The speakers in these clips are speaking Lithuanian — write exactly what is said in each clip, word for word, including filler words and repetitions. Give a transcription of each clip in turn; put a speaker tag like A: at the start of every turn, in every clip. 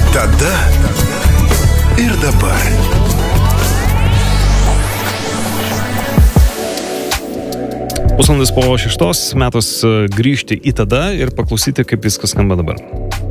A: Tada ir dabar.
B: Pusvalandis po šeštos metas grįžti į tada ir paklausyti, kaip viskas skamba dabar.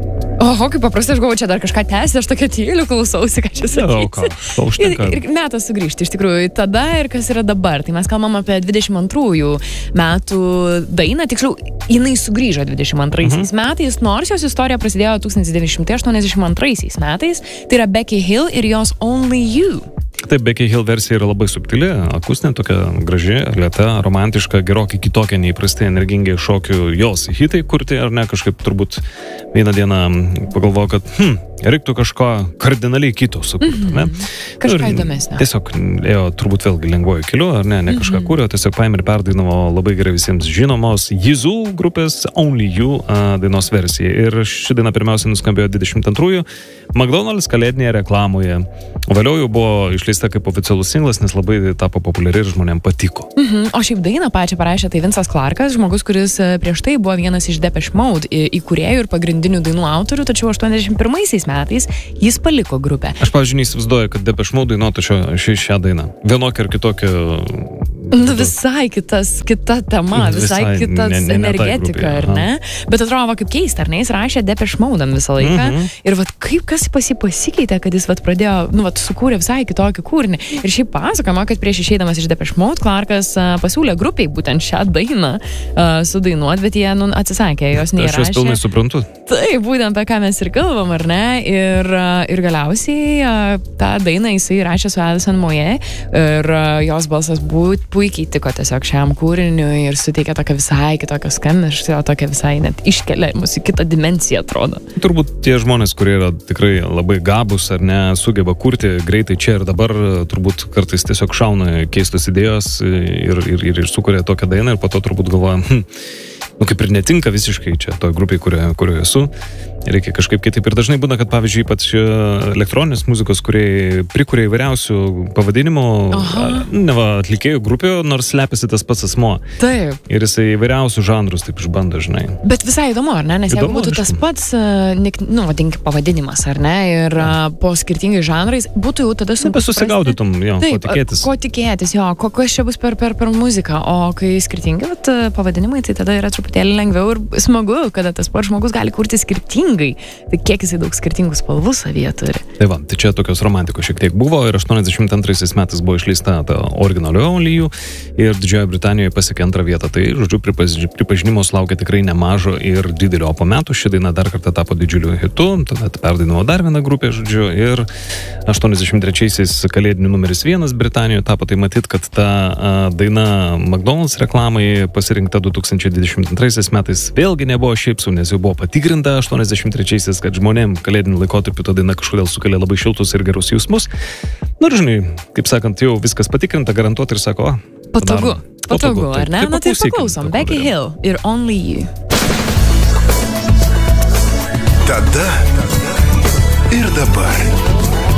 C: Oho, kaip paprastai, aš galvoju, čia dar kažką tęsti, aš tokia tyliu klausausi, ką čia sakysi. Ir, ir metas sugrįžti iš tikrųjų į tada ir kas yra dabar. Tai mes kalbam apie dvidešimt antrųjų metų dainą, tiksliau, jinai sugrįžo dvidešimt antraisiais mhm. metais, nors jos istorija prasidėjo tūkstantis devyni šimtai aštuoniasdešimt antraisiais metais. Tai yra Becky Hill ir jos Only You.
B: Taip, Becky Hill versija yra labai subtili, akustinė, tokia graži, lėta, romantiška, gerokai kitokia neįprastai energingai šokių jos hitai kurti, ar ne, kažkaip turbūt vieną dieną pagalvoju, kad hm, reiktų kažko kardinaliai kito sukurti, mm-hmm. ne?
C: Kažką įdomesnio.
B: Tiesiog ėjo turbūt vėlgi lengvoju keliu, ar ne, ne kažką mm-hmm. kūrė, tiesiog paėmė ir perdainavo labai gerai visiems žinomos Jizų grupės Only You a, dainos versija. Ir ši daina pirmiausia nuskambėjo dvidešimt antrųjų McDonald's kalėdinėje reklamoje. O vėliau jau buvo išleista kaip oficialus singlas, nes labai tapo populiari ir žmonėms patiko.
C: Mm-hmm. O šiaip dainą pačią parašė tai Vincas Clarkas, žmogus, kuris prieš tai buvo vienas iš Depeche Mode įkūrėjų ir pagrindinių dainų autorių, tačiau aštuoniasdešimt pirmaisiais metais jis paliko grupę.
B: Aš, pavyzdžiui, neįsivaizduoju, kad Depeche Mode dainuotų šią, šią dainą. Vienokia ar kitokia.
C: Nu, visai kitas, kita tema, visai, visai kitas ne, ne, energetika, ne ar ne? Bet atrodo, kaip keista, ar ne? Jis rašė Depeche Mode visą laiką. Mm-hmm. Ir vat kaip kas pas jį pasikeitė, kad jis vat pradėjo, nu, vat sukūrė visai kitokį kūrinį. Ir šiaip pasakoma, kad prieš išeidamas iš Depeche Mode, Clarkas uh, pasiūlė grupiai būtent šią dainą uh, sudainuot, bet jie, nu, atsisakė, jos neįrašė.
B: Aš jas pilnai suprantu.
C: Taip, būtent apie ką mes ir kalbam, ar ne? Ir, uh, ir galiausiai uh, tą dainą jisai rašė su Alison Moyet ir uh, jos balsas būt puikiai tiko tiesiog šiam kūriniui ir suteikė tokią visai kitokią skambesį, o tokią visai net iškelia mus į kitą dimensiją, atrodo.
B: Turbūt tie žmonės, kurie yra tikrai labai gabūs ar ne, sugeba kurti greitai čia ir dabar, turbūt kartais tiesiog šauna keistos idėjos ir, ir, ir, ir sukuria tokią dainą ir po to turbūt galvoja, hm, nu kaip ir netinka visiškai čia toj grupiai, kurioje, kurioje esu. Reikia kažkaip kitaip. Ir dažnai būna, kad pavyzdžiui, ypač elektroninės muzikos, kurie prikuria įvairiausių pavadinimų, neva atlikėjų grupių, nors slepiasi tas pats asmo.
C: Taip.
B: Ir jisai įvairiausių žanrus taip išbando, žinai.
C: Bet visai įdomu, ar ne? Nes įdomu, jeigu būtų tas pats, nu, vadink, pavadinimas, ar ne? Ir ja. Po skirtingais žanrais būtų jau tada sunku
B: susigaudytum, jo,
C: taip,
B: ko tikėtis.
C: Ko tikėtis, jo, ko, kas čia bus per, per, per muziką. O kai skirtingi vat, pavadinimai, tai tada yra truputėlį lengviau ir smagu, kada tas pats žmogus gali kurti skirtingai. Tai kiek jisai daug skirtingų spalvų savyje turi.
B: Tai va, tai čia tokios romantikos šiek tiek buvo ir aštuoniasdešimt antraisiais metais buvo išleista ta originalioji Only You ir Didžiojoje Britanijoje pasiekė antrą vietą. Tai, žodžiu, pripaž, pripažinimo sulaukė tikrai nemažo ir didelio. O po metų ši daina dar kartą tapo didžiuliu hitu, tuomet perdainavo dar vieną grupę, žodžiu, ir aštuoniasdešimt trečiaisiais kalėdiniu numeris vienas Britanijoje tapo. Tai matyt, kad ta a, daina McDonald's reklamai pasirinkta du tūkstančiai dvidešimt antraisiais metais vėlgi nebuvo šiaip sau, nes jau buvo patikrinta aštuoniasdešimt trečiaisiais, kad žmonėm kalėdiniu laikotarpiu ta daina kažkodėl sukelia labai šiltus ir gerus jausmus. Na, ir žinai, kaip sakant, jau viskas patikrinta, garantuoti ir sako, o,
C: patogu, patogu, patogu, ar ne?
B: Tai
C: na tai paklausom, Becky Hill ir Only You.
A: Tada ir dabar.